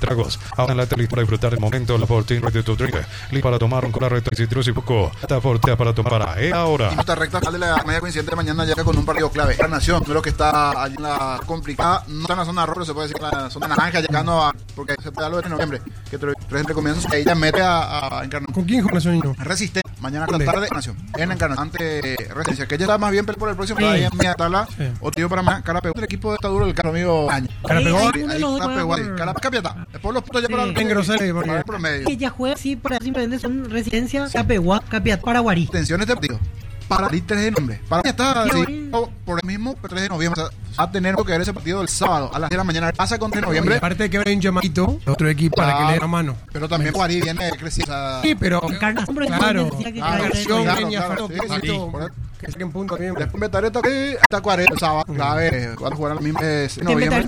tragos. Ahora en la tele para disfrutar el momento, la Fortin Ready to Drink. Listo para tomar un cola recta y citrus y poco. Esta Fortea para tomar para ahora. Y nuestra recta final de la media coincidente de mañana llega con un partido clave. La Nación, creo que está allí en la complicada. No está en la zona roja, pero se puede decir en la zona naranja, llegando a. Porque se puede hablar de noviembre. Que tres entre comienzos. Que ella mete a Encarnación. ¿Con quién juega Nación? Resiste. Mañana por la tarde, Nación. En Encarnación ante Resistencia. Que ella está más bien por el próximo. Ahí en media tabla. Sí. O tío para más. Carapegó. El equipo está duro, el caro amigo Año. Carapegó. Ahí Carapegó. Capiata. Después los puntos ya para En Grosselia, para el promedio. Que ya juega, sí, por simplemente son Resistencia, Capeguá, Capiat, Paraguarí. Tensiones de partido. Para el 3 de noviembre. Para mí está así, por el mismo 3 de noviembre. Va a tener que ver ese partido el sábado a las 10 de la mañana. Pasa con 3 de noviembre. Aparte de que habrá un llamadito de otro equipo para que le dé la mano. Pero también Guarí viene creciendo. Sí, pero Encarnación, claro, Encarnación, que saquen puntos bien. Después Betareta hasta 40 el sábado. Clave, cuando jugarán los mismos en noviembre.